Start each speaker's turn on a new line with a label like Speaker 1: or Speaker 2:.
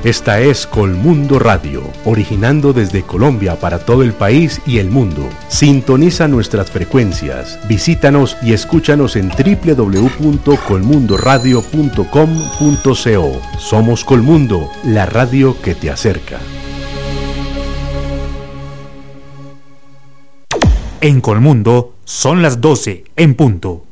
Speaker 1: Esta es Colmundo Radio, originando desde Colombia para todo el país y el mundo. Sintoniza nuestras frecuencias, visítanos y escúchanos en www.colmundoradio.com.co. Somos Colmundo, la radio que te acerca.
Speaker 2: En Colmundo son las 12 en punto.